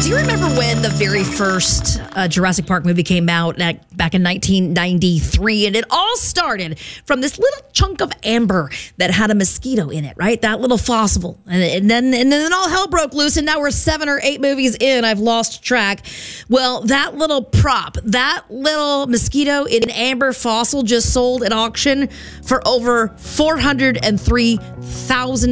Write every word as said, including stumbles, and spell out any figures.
Do you remember when the very first uh, Jurassic Park movie came out at, back in nineteen ninety-three? And it all started from this little chunk of amber that had a mosquito in it, right? That little fossil. And, and then and then all hell broke loose, and now we're seven or eight movies in. I've lost track. Well, that little prop, that little mosquito in amber fossil just sold at auction for over four hundred three thousand